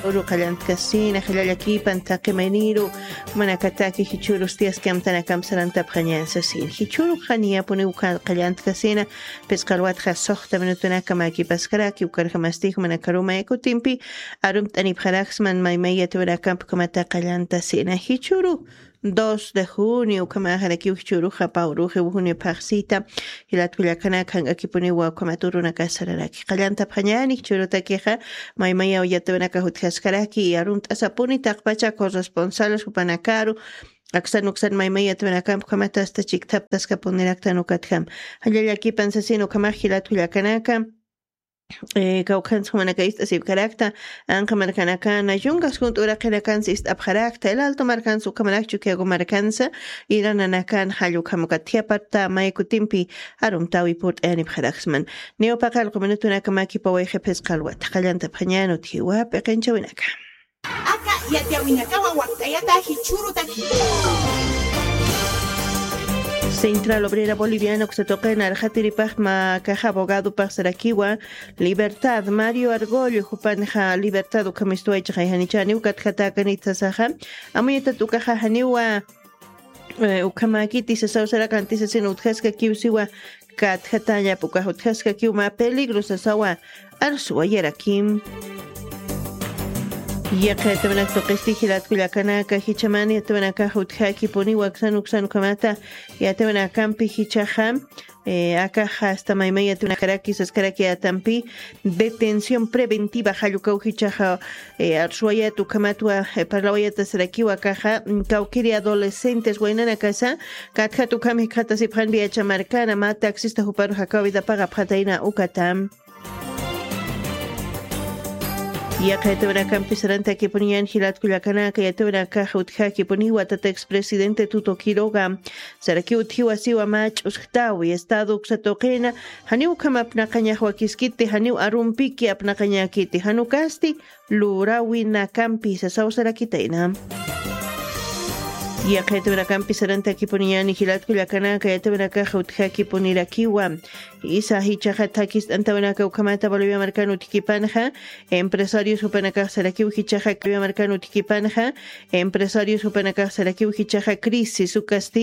Uru Kalyantkasina, Hilalakipan, Takemeniru, Manakataki, Hichurus, Tias Kamtanakam Saranta Pranyansasin. Hichuru Hania Punuka Kalyantkasina, Pescaruat Hasokta Menutunakamaki Paskaraki, Ukarhamastik, Manakaruma Ekutimpi, Arum Taniparaxman, Maimaya Turakam Kamata Kalyantasina. Hichuru 2 de junio, Kamaharaki Churuja, Pauruja, Junio Parsita, y la Tuilacana, Kangakipuniwa, Kamaturuna Kasaraki, Kalanta Panyani, Churutakeja, Maimaya Oyatavana Hutjaskaraki, Arunt Asapuni, Takpacha, corresponsales, Upanakaru, Aksanuksan Maimaya Tuanakam, Kamatasta Chiktap, Taskapuneraktanukatkam. Hayaki Pansasino, Kamahila Tuilacanaka. Kaukan sumanakaista sib karakta anka markanakana jungas kuntura kanakansa ist abharakta el alto markansu kamanakchu kego markansa irananakan halu kamukatia parta maikutimpi arum tawi port ani bharaksman neopakal komenutuna kamaki paweje peskalwa takalanta phanyano tiwa pekenchawinaka aka yatiawinaka wawakta yata hichuru taki Central Obrera Boliviana que se toca en Arjatiripaj ma caja abogado Paxarakiwa Libertad Mario Argollo Jupanja Libertad ukamisto echa hanichani ukatjata kanita saja amuyeta tukaja haniwa ukamakiti se sausara kantisa sin utjaska kiusiwa katjata ya puka utjaska kiuma peligro sasawa arsua yerakim Yaqa tabanak toqisti hilat kullakanaka hichamani tabanaka huthaki poni waksan uksan kamata ya tabanakampi hichaja acá hasta maimaya tunakaraki saskaraki atampi detención preventiva halukau hichaja arsuaya tukamatwa parlawaya tasarakiwa caja kaukiri adolescentes wainana casa katja tukami kata siphan bia chamarkana ma taxista huparu hakawida paga phataina ukatam Ya que te van a campisarante que ponían Hilat Kulakana, que ya te van a caja que ponía tata expresidente Tuto Quiroga, Saraki Utiwa Siwa Mach, Usktawi, Estado Xatokena, Haniu Kamapnakanya Huakiskiti, Haniu Arumpiki Apnakanyakiti, Hanukasti, Lurawi Nakampi, Sasau Sarakitaina. Ya que te van a campisarante que ponían Hilat Kulakana, que ya te van a caja que ponía Kiwa. Isa hichaja takis antabanaka ukamata Bolivia marcano tikipanja empresarios upanaka saraki hichaja Bolivia marcano tikipanja empresarios upanaka saraki hichaja crisis su